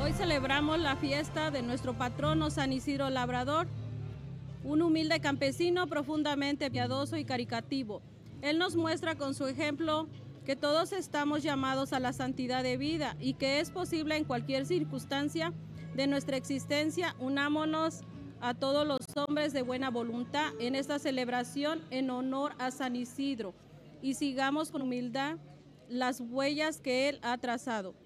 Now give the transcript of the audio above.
Hoy celebramos la fiesta de nuestro patrono San Isidro Labrador, un humilde campesino profundamente piadoso y caritativo. Él nos muestra con su ejemplo que todos estamos llamados a la santidad de vida y que es posible en cualquier circunstancia de nuestra existencia. Unámonos a todos los hombres de buena voluntad en esta celebración en honor a San Isidro y sigamos con humildad las huellas que él ha trazado.